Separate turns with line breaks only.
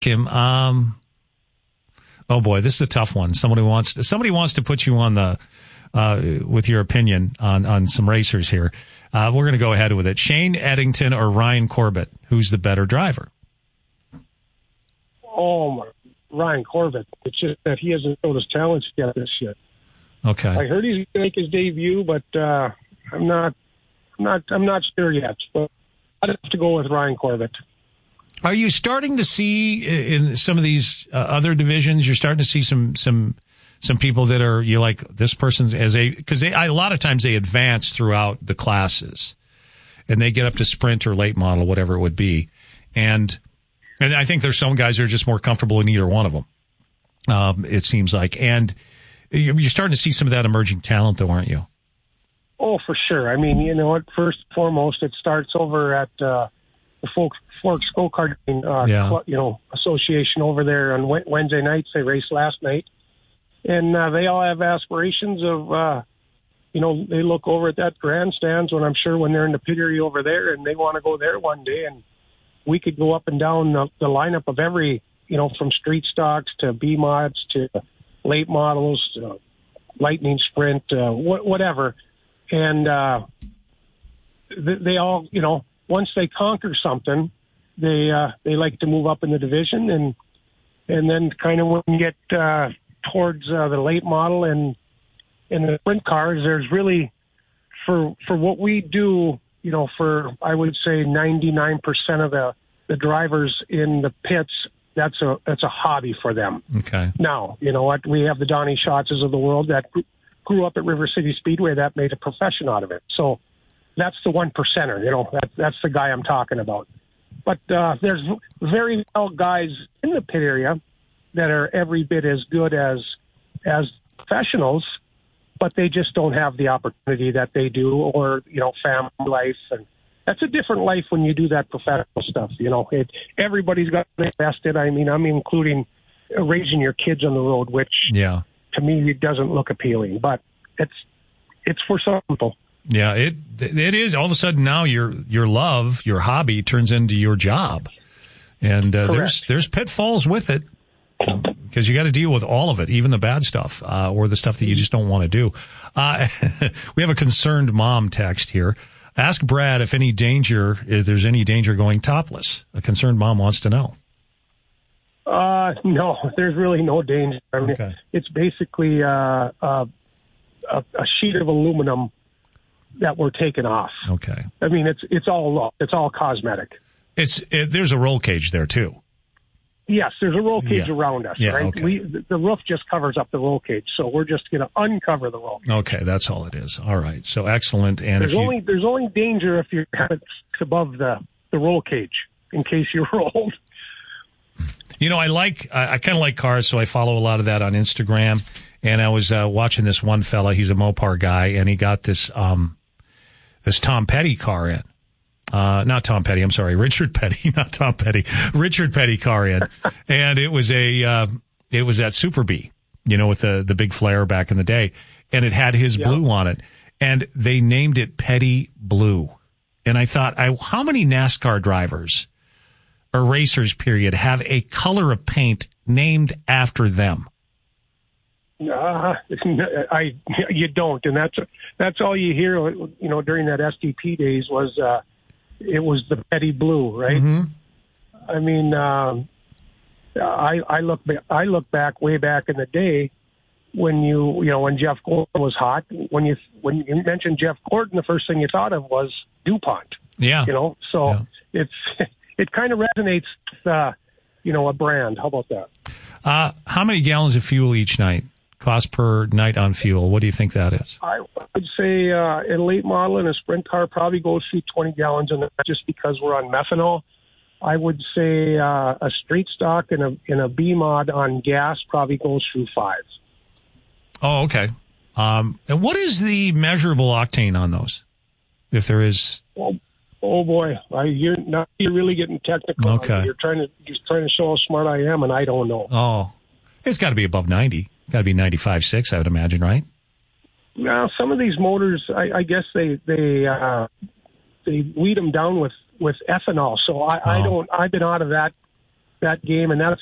Kim, oh boy, this is a tough one. Somebody wants to put you on the with your opinion on some racers here. We're going to go ahead with it. Shane Eddington or Ryan Corbett, who's the better driver?
Oh, Ryan Corbett. It's just that he hasn't showed his talents yet this year.
Okay.
I heard he's going to make his debut, but I'm not sure yet. But I'd have to go with Ryan Corbett.
Are you starting to see in some of these other divisions? You're starting to see some people that are you like this person's because a lot of times they advance throughout the classes, and they get up to sprint or late model, whatever it would be, and I think there's some guys that are just more comfortable in either one of them. It seems like, and you're starting to see some of that emerging talent, though, aren't you?
Oh, for sure. I mean, you know what? First and foremost, it starts over at the Forks Go-Karting Association over there on Wednesday nights. They raced last night. And they all have aspirations of, they look over at that grandstands when I'm sure when they're in the pit area over there and they want to go there one day. And we could go up and down the lineup of every, from street stocks to B mods to late models, to lightning sprint, whatever. And they all, once they conquer something, they like to move up in the division. And then kind of when you get towards the late model and in the sprint cars, there's really, for what we do, for I would say 99% of the drivers in the pits, that's a hobby for them.
Okay. Now,
you know what? We have the Donnie Schatzes of the world that grew up at River City Speedway that made a profession out of it. So that's the 1%er, that's the guy I'm talking about. But there's very well guys in the pit area that are every bit as good as professionals, but they just don't have the opportunity that they do, or family life, and that's a different life when you do that professional stuff. Everybody's got invested. I mean, I'm including raising your kids on the road, which to me it doesn't look appealing, but it's for some people.
Yeah, it is. All of a sudden now your love, your hobby turns into your job, and there's pitfalls with it. Because you got to deal with all of it, even the bad stuff, or the stuff that you just don't want to do. We have a concerned mom text here. Ask Brad if there's any danger going topless. A concerned mom wants to know.
No, there's really no danger. I mean, It's basically a sheet of aluminum that we're taking off.
Okay.
I mean, it's all cosmetic.
There's a roll cage there too.
Yes, there's a roll cage around us, right?
Okay.
The roof just covers up the roll cage, so we're just going to uncover the roll cage.
Okay, that's all it is. All right, so excellent. And
there's only danger if you have it above the roll cage, in case you're rolled.
I kind of like cars, so I follow a lot of that on Instagram. And I was watching this one fella. He's a Mopar guy, and he got this Tom Petty car in. Not Tom Petty, I'm sorry, Richard Petty, not Tom Petty, Richard Petty car in. And it was that Super Bee, with the big flare back in the day. And it had his blue on it. And they named it Petty Blue. And I thought, how many NASCAR drivers or racers, period, have a color of paint named after them?
You don't. And that's all you hear, during that STP days was, it was the Petty Blue, right?
Mm-hmm.
I mean, I look back way back in the day when when Jeff Gordon was hot. When you mentioned Jeff Gordon, the first thing you thought of was DuPont.
Yeah.
It kind of resonates with a brand. How about that?
How many gallons of fuel each night? Cost per night on fuel. What do you think that is? I
would say a late model in a sprint car probably goes through 20 gallons, and just because we're on methanol. I would say a street stock in a B mod on gas probably goes through 5.
Oh, okay. And what is the measurable octane on those, if there is?
Oh boy, you're really getting technical.
Okay.
You're trying to show how smart I am, and I don't know.
Oh, it's got to be above 90. Got to be 95.6, I would imagine, right?
Now, some of these motors, I guess they weed them down with ethanol. So I've been out of that that game, and that's